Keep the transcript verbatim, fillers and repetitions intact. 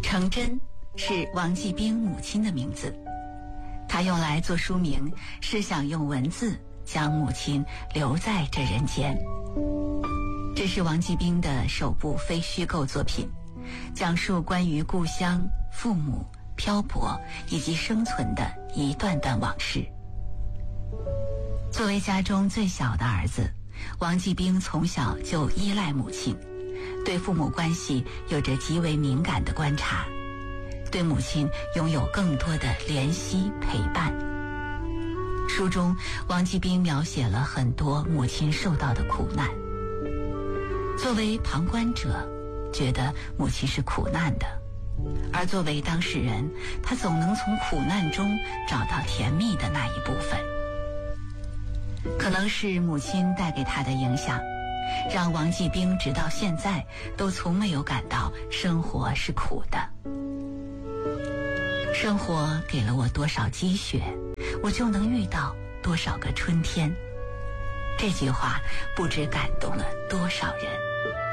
程真是王继兵母亲的名字，他用来做书名，是想用文字将母亲留在这人间。这是王继兵的首部非虚构作品，讲述关于故乡、父母、漂泊以及生存的一段段往事。作为家中最小的儿子，王继兵从小就依赖母亲，对父母关系有着极为敏感的观察，对母亲拥有更多的怜惜陪伴。书中王继兵描写了很多母亲受到的苦难，作为旁观者觉得母亲是苦难的，而作为当事人，他总能从苦难中找到甜蜜的那一部分。可能是母亲带给他的影响，让王继兵直到现在都从没有感到生活是苦的。生活给了我多少积雪，我就能遇到多少个春天。这句话不知感动了多少人。